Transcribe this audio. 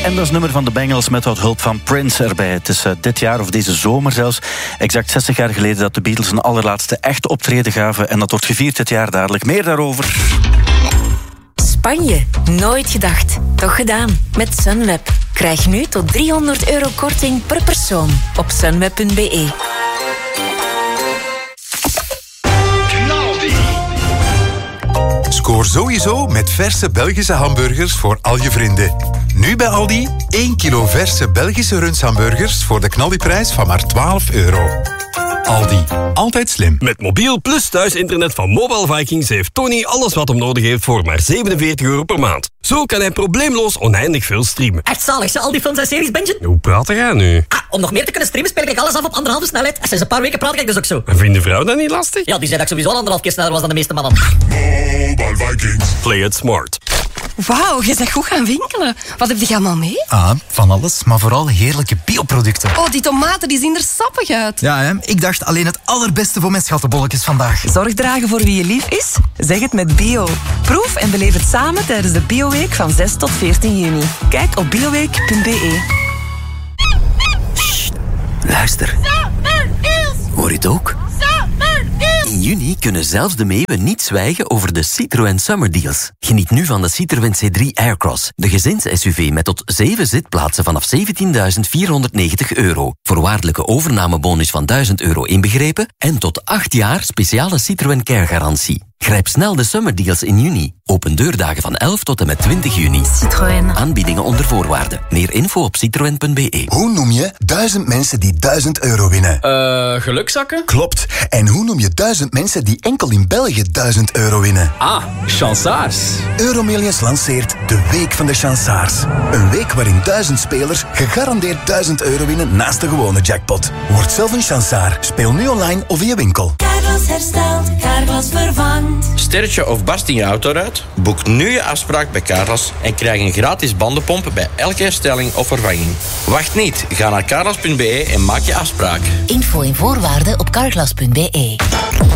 En dat is nummer van de Bengals met wat hulp van Prince erbij. Het is dit jaar, of deze zomer zelfs, exact 60 jaar geleden dat de Beatles een allerlaatste echte optreden gaven. En dat wordt gevierd dit jaar dadelijk. Meer daarover. Spanje, nooit gedacht. Toch gedaan. Met Sunweb. Krijg nu tot €300 korting per persoon op sunweb.be. Scoor sowieso met verse Belgische hamburgers voor al je vrienden. Nu bij Aldi 1 kilo verse Belgische rundshamburgers voor de knaldiprijs van maar €12. Aldi, altijd slim. Met mobiel plus thuisinternet van Mobile Vikings heeft Tony alles wat hem nodig heeft voor maar €47 per maand. Zo kan hij probleemloos oneindig veel streamen. Echt zalig, al die films en series, Benji. Hoe praat jij nu? Om nog meer te kunnen streamen speel ik alles af op 1,5 snelheid. Sinds een paar weken praat ik dus ook zo. En vindt de vrouw dat niet lastig? Ja, die zei dat ik sowieso al 1,5 keer sneller was dan de meeste mannen. Mobile Vikings. Play it smart. Wauw, je bent goed gaan winkelen. Wat heb je allemaal mee? Van alles, maar vooral heerlijke bioproducten. Oh, die tomaten die zien er sappig uit. Ja, hè? Ik dacht alleen het allerbeste voor mijn schattenbolletjes vandaag. Zorg dragen voor wie je lief is? Zeg het met bio. Proef en beleef het samen tijdens de Bioweek van 6 tot 14 juni. Kijk op bioweek.be. Sst, luister. Hoor je het ook? In juni kunnen zelfs de meeuwen niet zwijgen over de Citroën Summer Deals. Geniet nu van de Citroën C3 Aircross, de gezins-SUV met tot 7 zitplaatsen vanaf €17.490. Voorwaardelijke overnamebonus van €1.000 inbegrepen en tot 8 jaar speciale Citroën Care-garantie. Grijp snel de Summer Deals in juni. Open deurdagen van 11 tot en met 20 juni. Citroën. Aanbiedingen onder voorwaarden. Meer info op citroen.be. Hoe noem je 1000 mensen die €1000 winnen? Gelukzakken? Klopt. En hoe noem je 1000 mensen die enkel in België €1000 winnen? Chansaars. Euromillions lanceert de Week van de Chansaars. Een week waarin 1000 spelers gegarandeerd €1000 winnen naast de gewone jackpot. Word zelf een chansaar. Speel nu online of in je winkel. Carglass herstelt, Carglass vervangt. Sterretje of barst in je auto uit? Boek nu je afspraak bij Carglass en krijg een gratis bandenpomp bij elke herstelling of vervanging. Wacht niet, ga naar carglass.be en maak je afspraak. Info en voorwaarden op carglass.be.